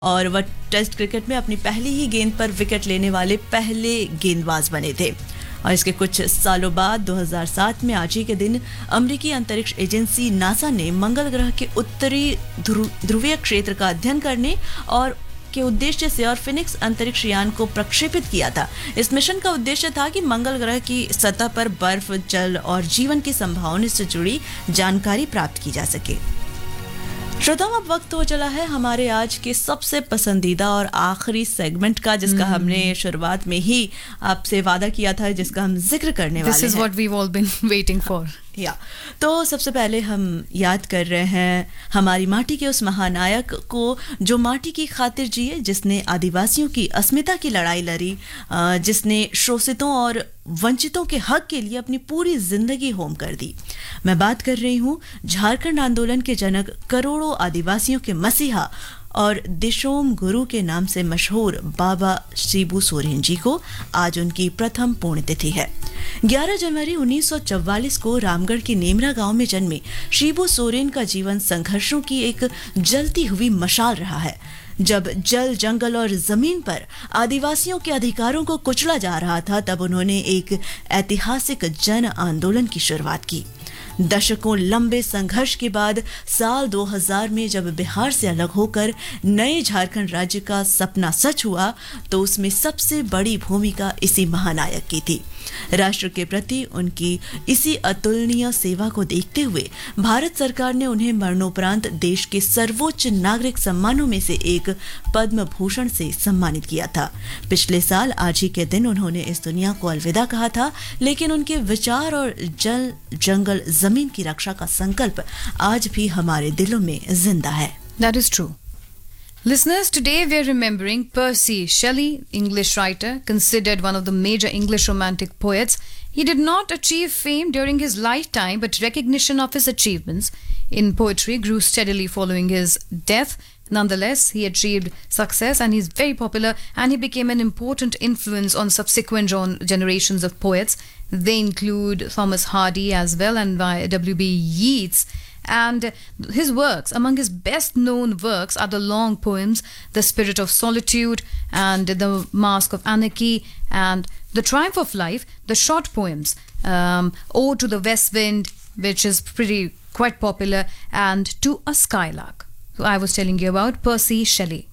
और वह test cricket में अपनी पहली ही गेंद पर विकेट लेने वाले पहले गेंदबाज बने थे। और इसके कुछ सालों बाद 2007 में आज ही के दिन अमेरिकी अंतरिक्ष एजेंसी नासा ने मंगल ग्रह के उत्तरी ध्रुवीय क्षेत्र का अध्ययन करने और के उद्देश्य से और फिनिक्स अंतरिक्ष यान को प्रक्षेपित किया था। इस मिशन का उद्देश्य था कि मंगल ग्रह की सतह पर बर्फ, जल और जीवन की संभावना से जुड़ी जानकारी प्राप्त की जा सके। श्रोताओं, अब वक्त हो चला है हमारे आज के सबसे पसंदीदा और आखिरी सेगमेंट का, जिसका हमने शुरुआत में ही आपसे वादा किया था, जिसका हम जिक्र करने वाले हैं। This is what we've all been waiting for. तो सबसे पहले हम याद कर रहे हैं हमारी माटी के उस महानायक को जो माटी की खातिर जिए, जिसने आदिवासियों की अस्मिता की लड़ाई लड़ी, जिसने शोषितों और वंचितों के हक के लिए अपनी पूरी जिंदगी होम कर दी। मैं बात कर रही हूँ झारखंड आंदोलन के जनक, करोड़ों आदिवासियों के मसीहा और दिशोम गुरु के नाम से मशहूर बाबा शिबू सोरेन जी को। आज उनकी प्रथम पुण्यतिथि है। 11 जनवरी 1944 को रामगढ़ के नेमरा गांव में जन्मे शिबू सोरेन का जीवन संघर्षों की एक जलती हुई मशाल रहा है। जब जल, जंगल और जमीन पर आदिवासियों के अधिकारों को कुचला जा रहा था, तब उन्होंने एक ऐतिहासिक जन आंदोलन की शुरुआत की। दशकों लंबे संघर्ष के बाद साल 2000 में जब बिहार से अलग होकर नए झारखंड राज्य का सपना सच हुआ, तो उसमें सबसे बड़ी भूमिका इसी महानायक की थी। राष्ट्र के प्रति उनकी इसी अतुलनीय सेवा को देखते हुए भारत सरकार ने उन्हें मरणोपरांत देश के सर्वोच्च नागरिक सम्मानों में से एक पद्म भूषण से सम्मानित किया था। पिछले साल आज ही के दिन उन्होंने इस दुनिया को अलविदा कहा था, लेकिन उनके विचार और जल, जंगल, जमीन की रक्षा का संकल्प आज भी हमारे दिलों में जिंदा है। That is true. Listeners, today we are remembering Percy Shelley, English writer, considered one of the major English romantic poets. He did not achieve fame during his lifetime, but recognition of his achievements in poetry grew steadily following his death. Nonetheless, he achieved success and he's very popular, and he became an important influence on subsequent generations of poets. They include Thomas Hardy as well and W.B. Yeats. And his works, among his best known works, are the long poems The Spirit of Solitude and The Mask of Anarchy and The Triumph of Life. The short poems, Ode to the West Wind, which is quite popular, and To a Skylark. So I was telling you about Percy Shelley.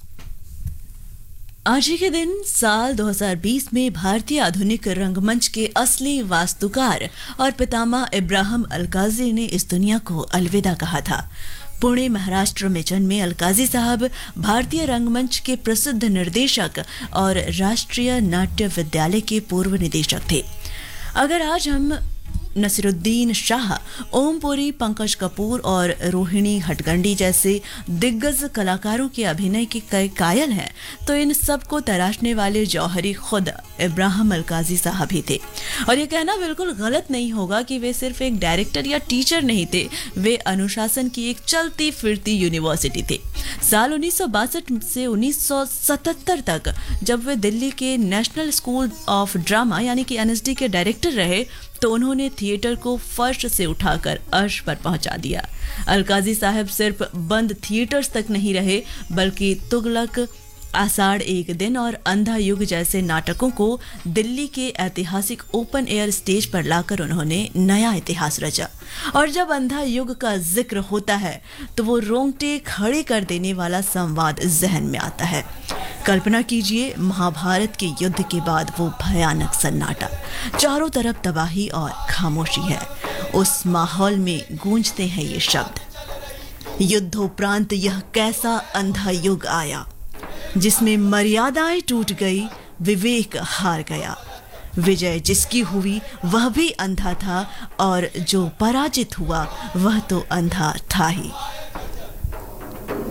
आज ही के दिन साल 2020 में भारतीय आधुनिक रंगमंच के असली वास्तुकार और पितामह इब्राहिम अलकाजी ने इस दुनिया को अलविदा कहा था। पुणे, महाराष्ट्र में जन्मे अलकाजी साहब भारतीय रंगमंच के प्रसिद्ध निर्देशक और राष्ट्रीय नाट्य विद्यालय के पूर्व निदेशक थे। अगर आज हम नसीरुद्दीन शाह, ओमपुरी, पंकज कपूर और रोहिणी हटगंडी जैसे दिग्गज कलाकारों के अभिनय के कायल हैं, तो इन सबको तराशने वाले जौहरी खुद इब्राहिम अलकाजी साहब ही थे। और ये कहना बिल्कुल गलत नहीं होगा कि वे सिर्फ एक डायरेक्टर या टीचर नहीं थे, वे अनुशासन की एक चलती फिरती यूनिवर्सिटी थे। साल 1962 से 1977 तक जब वे दिल्ली के नेशनल स्कूल ऑफ ड्रामा यानी कि NSD के डायरेक्टर रहे, तो उन्होंने थिएटर को फर्श से उठाकर अर्श पर पहुंचा दिया। अलकाजी साहब सिर्फ बंद थिएटर्स तक नहीं रहे, बल्कि तुगलक, आषाढ़ एक दिन और अंधा युग जैसे नाटकों को दिल्ली के ऐतिहासिक ओपन एयर स्टेज पर लाकर उन्होंने नया इतिहास रचा। और जब अंधा युग का जिक्र होता है, तो वो रोंगटे खड़े कर देने वाला संवाद जहन में आता है। कल्पना कीजिए, महाभारत के युद्ध के बाद वो भयानक सन्नाटा, चारों तरफ तबाही और खामोशी है। उस माहौल में गूंजते हैं ये शब्द, युद्धोपरांत यह कैसा अंधा युग आया, जिसमें मर्यादाएं टूट गई, विवेक हार गया। विजय जिसकी हुई वह भी अंधा था, और जो पराजित हुआ वह तो अंधा था ही।